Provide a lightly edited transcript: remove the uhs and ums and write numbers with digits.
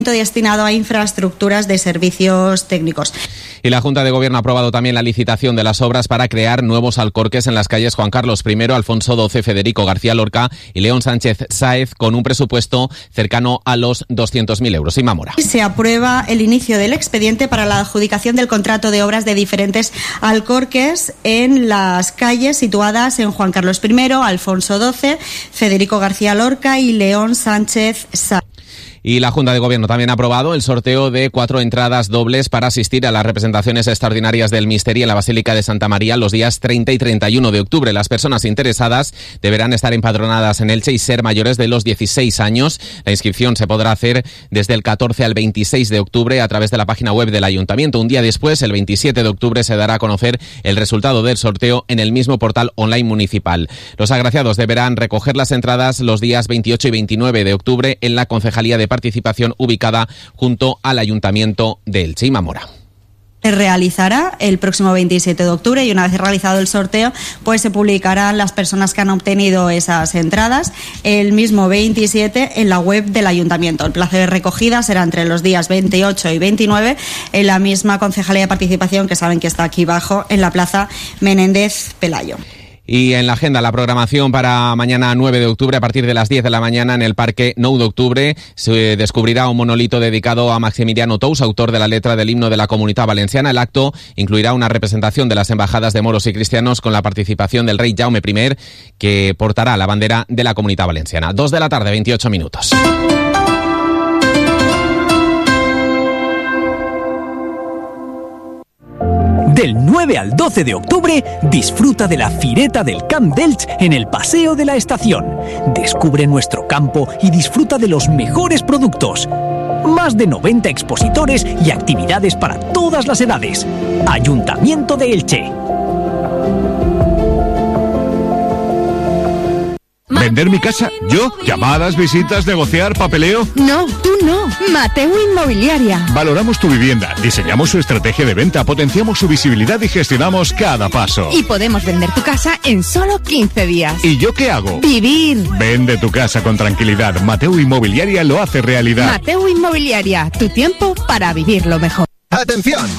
destinado a infraestructuras de servicios técnicos. Y la Junta de Gobierno ha aprobado también la licitación de las obras para crear nuevos alcorques en las calles Juan Carlos I, Alfonso XII, Federico García Lorca y León Sánchez Sáez, con un presupuesto cercano a los 200.000 euros. Inma Mora. Se aprueba el inicio del expediente para la adjudicación del contrato de obras de diferentes alcorques en las calles situadas en Juan Carlos I, Alfonso XII, Federico García Lorca y León Sánchez Sáez. Y la Junta de Gobierno también ha aprobado el sorteo de 4 entradas dobles para asistir a las representaciones extraordinarias del Misteri en la Basílica de Santa María los días 30 y 31 de octubre. Las personas interesadas deberán estar empadronadas en Elche y ser mayores de los 16 años. La inscripción se podrá hacer desde el 14 al 26 de octubre a través de la página web del Ayuntamiento. Un día después, el 27 de octubre, se dará a conocer el resultado del sorteo en el mismo portal online municipal. Los agraciados deberán recoger las entradas los días 28 y 29 de octubre en la Concejalía de Participación ubicada junto al Ayuntamiento de Elche. Inma Mora. Se realizará el próximo 27 de octubre y una vez realizado el sorteo, pues se publicarán las personas que han obtenido esas entradas el mismo 27 en la web del Ayuntamiento. El plazo de recogida será entre los días 28 y 29 en la misma Concejalía de Participación, que saben que está aquí abajo, en la Plaza Menéndez Pelayo. Y en la agenda, la programación para mañana 9 de octubre, a partir de las 10 de la mañana, en el Parque 9 de octubre, se descubrirá un monolito dedicado a Maximiliano Tous, autor de la letra del himno de la Comunitat Valenciana. El acto incluirá una representación de las embajadas de moros y cristianos con la participación del rey Jaume I, que portará la bandera de la Comunitat Valenciana. 2 de la tarde, 28 minutos. Del 9 al 12 de octubre, disfruta de la Fireta del Camp d'Elx en el Paseo de la Estación. Descubre nuestro campo y disfruta de los mejores productos. Más de 90 expositores y actividades para todas las edades. Ayuntamiento de Elche. ¿Vender mi casa? ¿Yo? ¿Llamadas, visitas, negociar, papeleo? No, tú no. Mateu Inmobiliaria. Valoramos tu vivienda, diseñamos su estrategia de venta, potenciamos su visibilidad y gestionamos cada paso. Y podemos vender tu casa en solo 15 días. ¿Y yo qué hago? Vivir. Vende tu casa con tranquilidad. Mateu Inmobiliaria lo hace realidad. Mateu Inmobiliaria, tu tiempo para vivirlo mejor. ¡Atención!